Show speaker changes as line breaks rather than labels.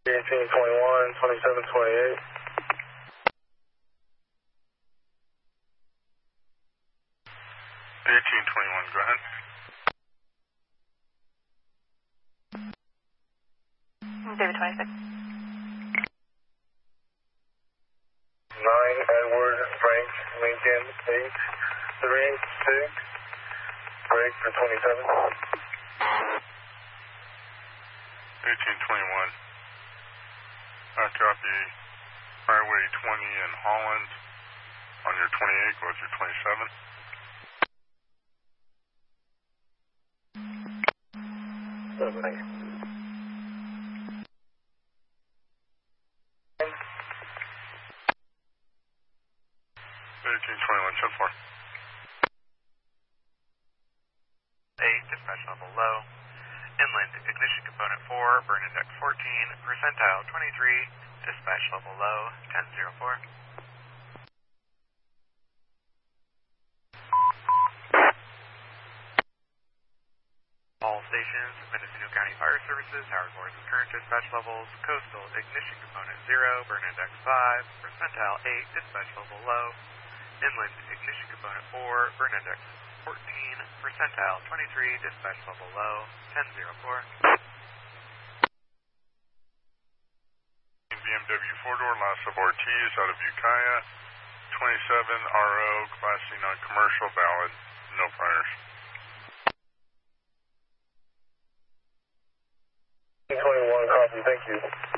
1821, 2728.
1821, go ahead.
David 26.
9 Edward Frank Lincoln 832. Break for 27.
1821. Copy. Highway 20 in Holland. On your 28, go with your 27.
Thank you.
1821, 10-4.
8, dispatch level low. Inland ignition component 4, burn index 14, percentile 23, dispatch level low, 10-04. All stations, Mendocino County Fire Services, Howard Morrison current dispatch levels, coastal ignition component 0, burn index 5, percentile 8, dispatch level low. Inland ignition component 4, burn index 14, percentile 23, dispatch level low, 10-04.
BMW 4-door, Last of Ortiz, out of Ukiah. 27, RO, Class C non-commercial, valid, no priors.
21, copy, thank you.